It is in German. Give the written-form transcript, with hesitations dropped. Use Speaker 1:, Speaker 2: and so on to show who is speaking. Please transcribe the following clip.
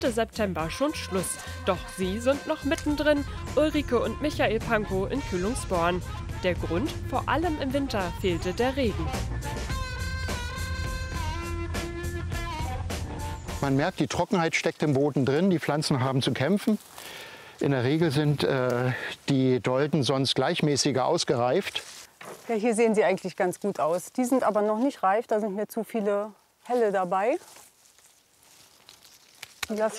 Speaker 1: Mitte September schon Schluss. Doch sie sind noch mittendrin, Ulrike und Michael Pankow in Kühlungsborn. Der Grund? Vor allem im Winter fehlte der Regen.
Speaker 2: Man merkt, die Trockenheit steckt im Boden drin, die Pflanzen haben zu kämpfen. In der Regel sind die Dolden sonst gleichmäßiger ausgereift.
Speaker 3: Ja, hier sehen sie eigentlich ganz gut aus. Die sind aber noch nicht reif, da sind mir zu viele helle dabei. Die lasse